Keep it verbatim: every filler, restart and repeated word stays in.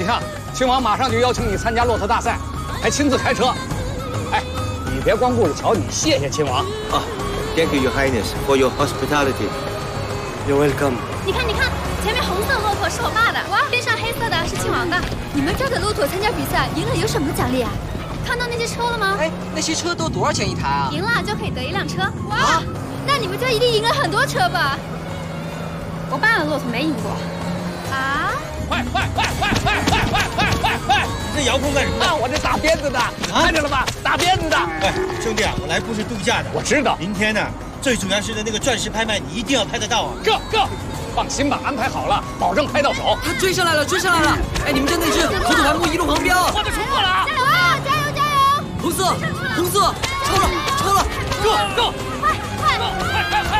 你看，亲王马上就邀请你参加骆驼大赛，还亲自开车。哎，你别光顾着瞧你，谢谢亲王。 啊 ，Thank you, Your Highness, for your hospitality. You're welcome. 你看，你看，前面红色骆驼是我爸的，哇，边上黑色的是亲王的。你们这儿的骆驼参加比赛，赢了有什么奖励啊？看到那些车了吗？ 哎，那些车都多少钱一台啊？ 赢了就可以得一辆车。哇，啊、那你们就一定赢了很多车吧？我爸的骆驼没赢过。啊！ 快快快快快快快快快快！ 你这遥控干什么？ 啊，我这打鞭子的，看见了吧？打鞭子的。 哎，兄弟啊，我来不是度假的。 我知道。 明天呢，最主要是的那个钻石拍卖，你一定要拍得到啊。 这这，放心吧，安排好了，保证拍到手。 他追上来了，追上来了！哎，你们站那只口吐白木一路狂飙， 我们冲过了啊！ 加油啊！加油加油！ 红色，红色，超了，超了 ，Go go！ 快快快快！